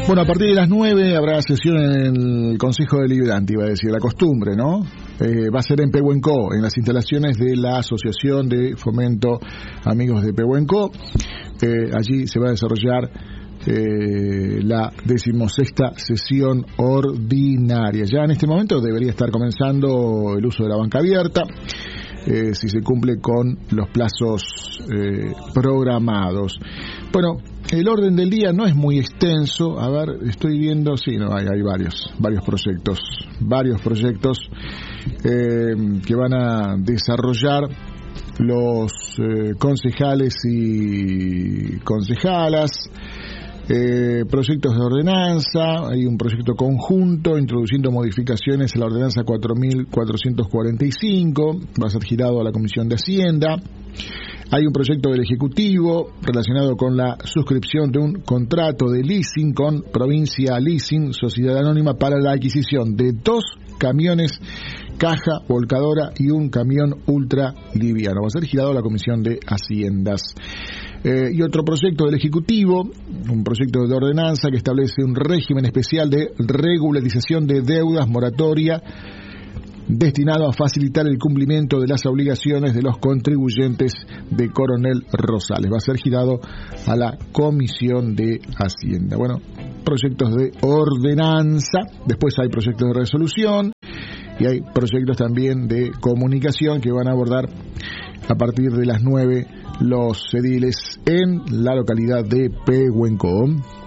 Bueno, a partir de las 9 habrá sesión en el Consejo Deliberante, iba a decir, la costumbre, ¿no? Va a ser en Pehuenco, en las instalaciones de la Asociación de Fomento Amigos de Pehuenco. Allí se va a desarrollar la 16ª sesión ordinaria. Ya en este momento debería estar comenzando el uso de la banca abierta, si se cumple con los plazos programados. Bueno, el orden del día no es muy extenso. A ver, estoy viendo, sí, no, hay varios proyectos que van a desarrollar los concejales y concejalas. Proyectos de ordenanza. Hay un proyecto conjunto introduciendo modificaciones a la ordenanza 4.445, va a ser girado a la Comisión de Hacienda. Hay un proyecto del Ejecutivo relacionado con la suscripción de un contrato de leasing con Provincia Leasing, Sociedad Anónima, para la adquisición de 2 camiones caja volcadora y un camión ultra liviano. Va a ser girado a la Comisión de Haciendas. Y otro proyecto del Ejecutivo, un proyecto de ordenanza que establece un régimen especial de regularización de deudas moratoria destinado a facilitar el cumplimiento de las obligaciones de los contribuyentes de Coronel Rosales. Va a ser girado a la Comisión de Hacienda. Bueno, proyectos de ordenanza, después hay proyectos de resolución y hay proyectos también de comunicación que van a abordar a partir de las 9 los ediles en la localidad de Pehuenco.